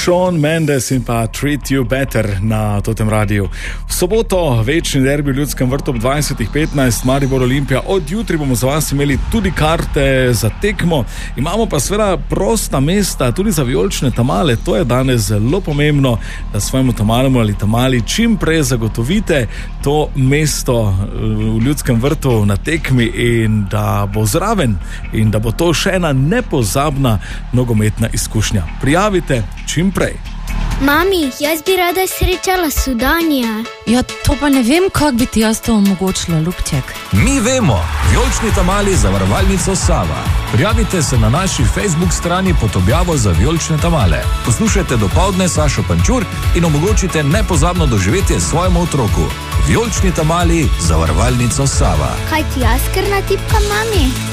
Shawn Mendes in pa Treat You Better na Totem radiju. V soboto večni derbi v Ljudskem vrtu ob 20:15, Maribor Olimpija. Od jutri bomo za vas imeli tudi karte za tekmo. Imamo pa seveda prosta mesta tudi za vijolične tamale. To je danes zelo pomembno, da svojemu tamalemu ali tamali čim prej zagotovite to mesto v Ljudskem vrtu na tekmi in da bo zraven in da bo to še ena nepozabna nogometna izkušnja. Prijavite čim prej. Mami, jaz bi rada srečala Sudanija. Ja, to pa ne vem, kako bi ti jaz to omogočila, Ljubček. Mi vemo, vijolični tamali zavarovalnico Sava. Prijavite se na naši Facebook strani pod objavo za vijolične tamale. Poslušajte dopoldne Sašo Pančur in omogočite nepozabno doživetje svojemu otroku. Vijolični tamali zavarovalnico Sava. Kaj ti jaz kar natipkam, mami?